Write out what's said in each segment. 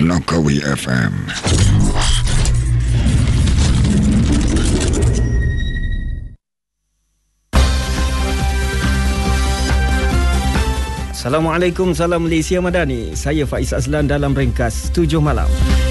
Melakawi FM. Assalamualaikum, salam Malaysia Madani. Saya Faiz Azlan dalam ringkas 7 malam.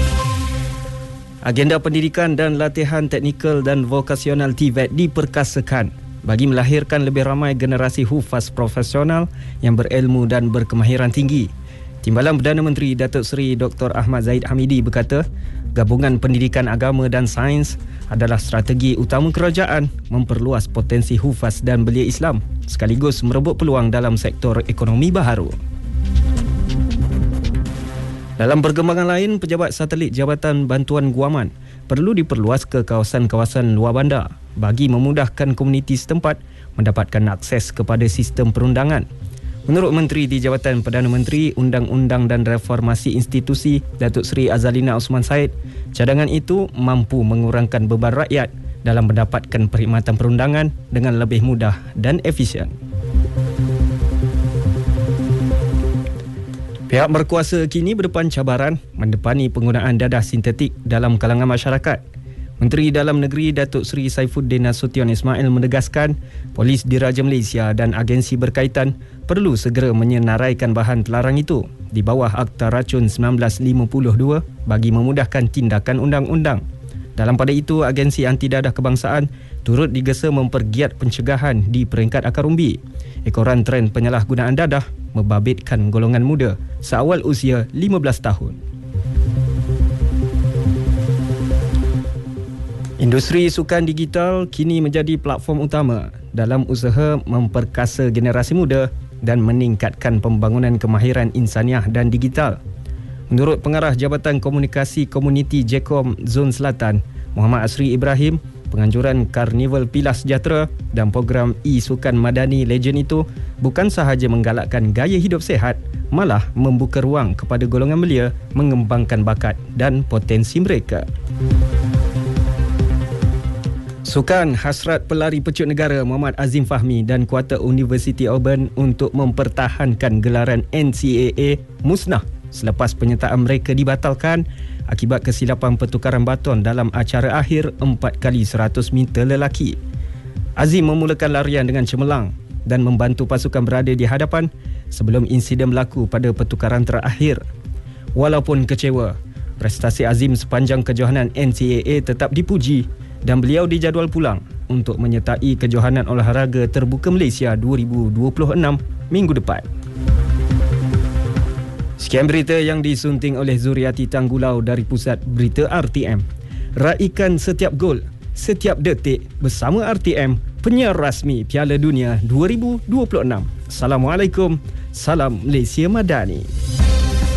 Agenda pendidikan dan latihan teknikal dan vokasional TVET diperkasakan bagi melahirkan lebih ramai generasi hufaz profesional yang berilmu dan berkemahiran tinggi. Timbalan Perdana Menteri Datuk Seri Dr. Ahmad Zahid Hamidi berkata, gabungan pendidikan agama dan sains adalah strategi utama kerajaan memperluas potensi hufaz dan belia Islam sekaligus merebut peluang dalam sektor ekonomi baharu. Dalam perkembangan lain, pejabat satelit Jabatan Bantuan Guaman perlu diperluas ke kawasan-kawasan luar bandar bagi memudahkan komuniti setempat mendapatkan akses kepada sistem perundangan. Menurut Menteri di Jabatan Perdana Menteri, Undang-Undang dan Reformasi Institusi Datuk Seri Azalina Osman Said, cadangan itu mampu mengurangkan beban rakyat dalam mendapatkan perkhidmatan perundangan dengan lebih mudah dan efisien. Pihak berkuasa kini berdepan cabaran mendepani penggunaan dadah sintetik dalam kalangan masyarakat. Menteri Dalam Negeri Datuk Seri Saifuddin Nasution Ismail menegaskan Polis Diraja Malaysia dan agensi berkaitan perlu segera menyenaraikan bahan terlarang itu di bawah Akta Racun 1952 bagi memudahkan tindakan undang-undang. Dalam pada itu, agensi anti dadah kebangsaan turut digesa mempergiat pencegahan di peringkat akar umbi. Ekoran tren penyalahgunaan dadah membabitkan golongan muda seawal usia 15 tahun. Industri sukan digital kini menjadi platform utama dalam usaha memperkasa generasi muda dan meningkatkan pembangunan kemahiran insaniah dan digital. Menurut Pengarah Jabatan Komunikasi Komuniti JECOM Zon Selatan, Muhammad Asri Ibrahim, penganjuran Karnival Pilah Sejahtera dan program e-Sukan Madani Legend itu bukan sahaja menggalakkan gaya hidup sihat, malah membuka ruang kepada golongan belia mengembangkan bakat dan potensi mereka. Sukan hasrat pelari pecut negara Muhammad Azim Fahmi dan kuarter University Auburn untuk mempertahankan gelaran NCAA musnah selepas penyertaan mereka dibatalkan akibat kesilapan pertukaran baton dalam acara akhir 4x100 meter lelaki. Azim memulakan larian dengan cemerlang dan membantu pasukan berada di hadapan sebelum insiden berlaku pada pertukaran terakhir. Walaupun kecewa, prestasi Azim sepanjang kejohanan NCAA tetap dipuji dan beliau dijadual pulang untuk menyertai kejohanan olahraga terbuka Malaysia 2026 minggu depan. Sekian berita yang disunting oleh Zuriati Tanggulau dari Pusat Berita RTM. Raikan setiap gol, setiap detik bersama RTM, penyiar rasmi Piala Dunia 2026. Assalamualaikum, salam Malaysia Madani.